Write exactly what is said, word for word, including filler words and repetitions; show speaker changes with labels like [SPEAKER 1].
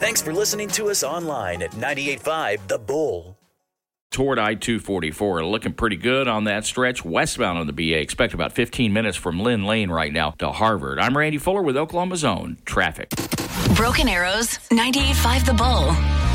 [SPEAKER 1] Thanks for listening to us online at ninety-eight point five The Bull.
[SPEAKER 2] Toward I two forty-four, looking pretty good on that stretch. Westbound on the B A, expect about fifteen minutes from Lynn Lane right now to Harvard. I'm Randy Fuller with Oklahoma's Own Traffic.
[SPEAKER 3] Broken Arrows, ninety-eight point five The Bull.